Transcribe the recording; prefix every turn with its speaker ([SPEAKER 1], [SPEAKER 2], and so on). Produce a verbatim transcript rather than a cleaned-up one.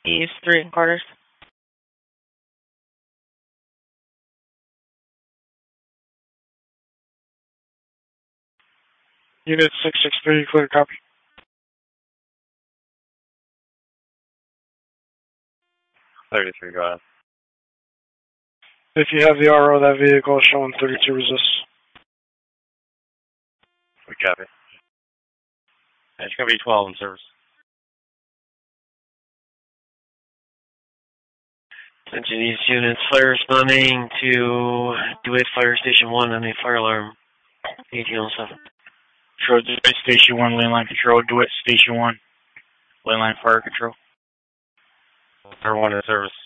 [SPEAKER 1] East three and quarters.
[SPEAKER 2] Unit six six three, clear copy.
[SPEAKER 3] thirty-three, go ahead.
[SPEAKER 2] If you have the R O, that vehicle is showing thirty-two resists.
[SPEAKER 3] We copy. It's going to be twelve in service.
[SPEAKER 4] Attention East units, fire responding to DeWitt Fire Station one on a fire alarm. eighteen oh seven.
[SPEAKER 5] Control DeWitt Station one, lane line control. DeWitt Station one, lane line fire control.
[SPEAKER 3] Fire one in service.